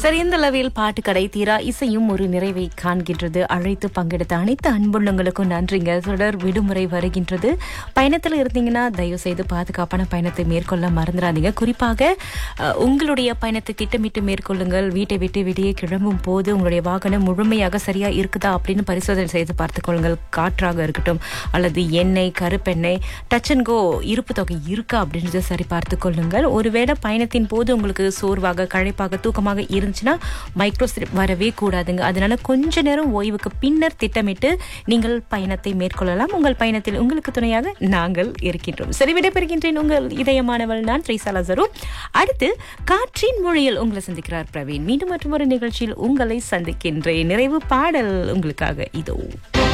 சரி, இந்த அளவில் பாட்டு கடை தீரா இசையும் ஒரு நிறைவை காண்கின்றது. அழைத்து பங்கெடுத்த அனைத்து அன்புள்ளங்களுக்கும் நன்றிங்க. தொடர் விடுமுறை வருகின்றது. பயணத்தில் இருந்தீங்கன்னா தயவு செய்து பாதுகாப்பான பயணத்தை மேற்கொள்ள மறந்துடாதீங்க. குறிப்பாக உங்களுடைய பயணத்தை திட்டமிட்டு மேற்கொள்ளுங்கள். வீட்டை விட்டு வெளியே கிளம்பும் போது உங்களுடைய வாகனம் முழுமையாக சரியா இருக்குதா அப்படின்னு பரிசோதனை செய்து பார்த்துக் கொள்ளுங்கள். காற்றாக இருக்கட்டும் அல்லது எண்ணெய், கருப்பெண்ணெய், டச் அண்ட் கோ இருப்பு தொகை இருக்கா அப்படின்றத சரி பார்த்துக் கொள்ளுங்கள். ஒருவேளை பயணத்தின் போது உங்களுக்கு சோர்வாக, களைப்பாக, தூக்கமாக இருந்துச்சுன்னா மைக்ரோ ஸ்லிப் வரவே கூடாதுங்க. அதனால கொஞ்ச நேரம் ஓய்வுக்கு பின்னர் திட்டமிட்டு நீங்கள் பயணத்தை மேற்கொள்ளலாம். உங்கள் பயணத்தில் உங்களுக்கு துணையாக நாங்கள் இருக்கின்றோம். சரி, விடைபெறுகின்றேன். உங்கள் இதயமானவள் நான் த்ரீசா லசரு. அடுத்து காற்றின் மொழியில் உங்களை சந்திக்கிறார் பிரவீன். மீண்டும் மற்றொரு நிகழ்ச்சியில் உங்களை சந்திக்கின்றேன். நிறைவு பாடல் உங்களுக்காக இதோ.